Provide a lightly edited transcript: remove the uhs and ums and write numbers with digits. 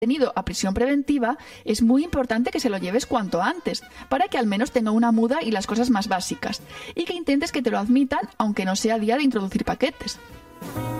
detenido a prisión preventiva, es muy importante que se lo lleves cuanto antes, para que al menos tenga una muda y las cosas más básicas, y que intentes que te lo admitan, aunque no sea día de introducir paquetes.